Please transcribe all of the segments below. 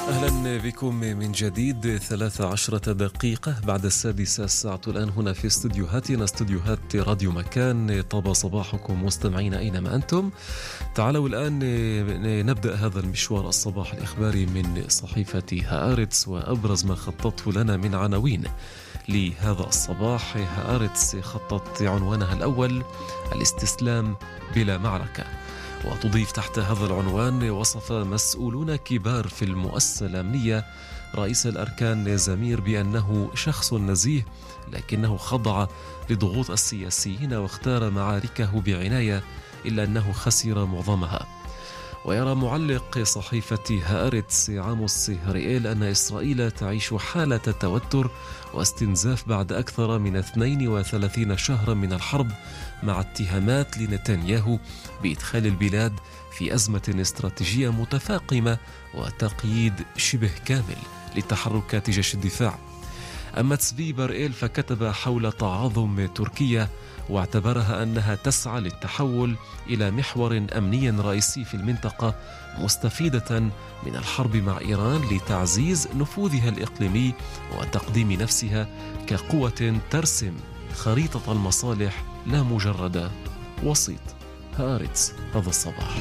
أهلا بكم من جديد. 13 دقيقة بعد 6 الساعة الآن هنا في استديوهاتنا، استديوهات راديو مكان. طاب صباحكم مستمعين أينما أنتم. تعالوا الآن نبدأ هذا المشوار الصباح الإخباري من صحيفة هآرتس، وأبرز ما خططت لنا من عناوين لهذا الصباح. هآرتس خطت عنوانها الأول: الاستسلام بلا معركة، وتضيف تحت هذا العنوان: وصف مسؤولون كبار في المؤسسة الأمنية رئيس الأركان زمير بأنه شخص نزيه، لكنه خضع لضغوط السياسيين واختار معاركه بعناية، إلا أنه خسر معظمها. ويرى معلق صحيفة هآرتس عاموس هريئيل أن إسرائيل تعيش حالة توتر واستنزاف بعد أكثر من 32 شهرا من الحرب، مع اتهامات لنتنياهو بإدخال البلاد في أزمة استراتيجية متفاقمة وتقييد شبه كامل لتحركات جيش الدفاع. أما تسبي برئيل فكتب حول تعاظم تركيا، واعتبرها أنها تسعى للتحول إلى محور أمني رئيسي في المنطقة، مستفيدة من الحرب مع إيران لتعزيز نفوذها الإقليمي وتقديم نفسها كقوة ترسم خريطة المصالح لا مجرد وسيط. هآرتس هذا الصباح.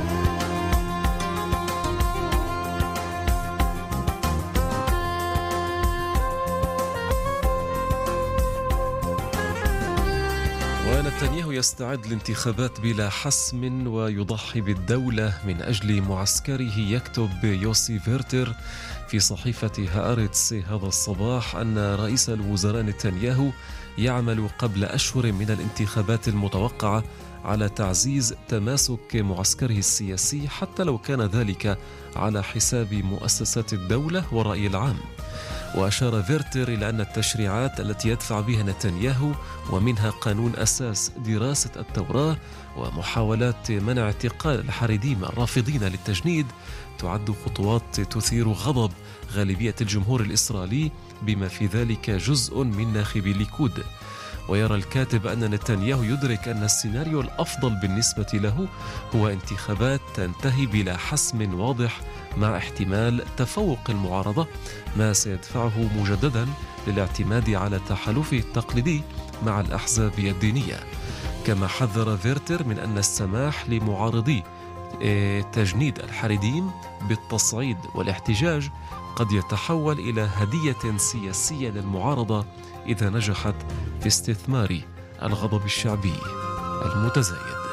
ونتنياهو يستعد لانتخابات بلا حسم ويضحي بالدولة من أجل معسكره. يكتب يوسي فيرتر في صحيفة هآرتس هذا الصباح أن رئيس الوزراء نتنياهو يعمل قبل أشهر من الانتخابات المتوقعة على تعزيز تماسك معسكره السياسي، حتى لو كان ذلك على حساب مؤسسات الدولة والرأي العام. وأشار فيرتر إلى أن التشريعات التي يدفع بها نتنياهو، ومنها قانون أساس دراسة التوراة ومحاولات منع اعتقال الحريديم الرافضين للتجنيد، تعد خطوات تثير غضب غالبية الجمهور الإسرائيلي، بما في ذلك جزء من ناخبي الليكود. ويرى الكاتب أن نتنياهو يدرك أن السيناريو الأفضل بالنسبة له هو انتخابات تنتهي بلا حسم واضح، مع احتمال تفوق المعارضة، ما سيدفعه مجددا للاعتماد على تحالفه التقليدي مع الأحزاب الدينية. كما حذر فيرتر من أن السماح لمعارضي تجنيد الحريديم بالتصعيد والاحتجاج قد يتحول إلى هدية سياسية للمعارضة إذا نجحت في استثمار الغضب الشعبي المتزايد.